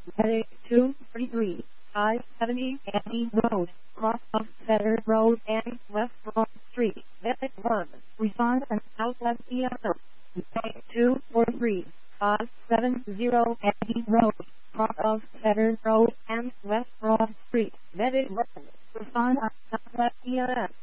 Heading 233, 570 Andy Road, cross of Center Road and West Broad Street, Medic 1, respond and Southwest EMS. Heading 243, 570 Andy Road, cross of Center Road and West Broad Street, Medic 1, respond and Southwest EMS.